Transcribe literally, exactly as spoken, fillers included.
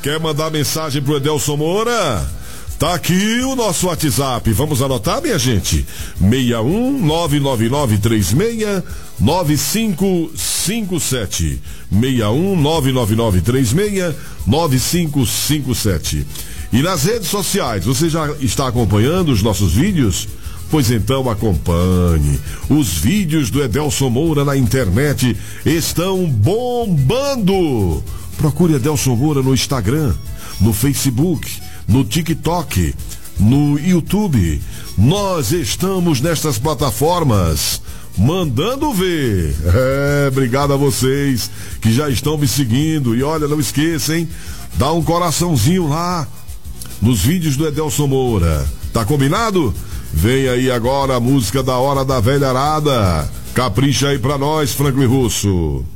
Quer mandar mensagem pro Edelson Moura? Tá aqui o nosso WhatsApp. Vamos anotar, minha gente? seis um nove nove nove três seis nove cinco cinco sete. seis um nove nove nove três seis nove cinco cinco sete. E nas redes sociais, você já está acompanhando os nossos vídeos? Pois então acompanhe. Os vídeos do Edelson Moura na internet estão bombando. Procure Edelson Moura no Instagram, no Facebook, no TikTok, no YouTube. Nós estamos nestas plataformas, mandando ver. É, obrigado a vocês que já estão me seguindo. E olha, não esqueça, hein? Dá um coraçãozinho lá nos vídeos do Edelson Moura. Tá combinado? Vem aí agora a música da Hora da Velharada. Capricha aí pra nós, Franklin Russo.